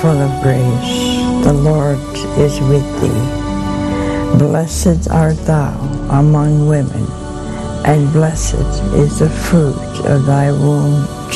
full of grace. The Lord is with thee. Blessed art thou among women, and blessed is the fruit of thy womb,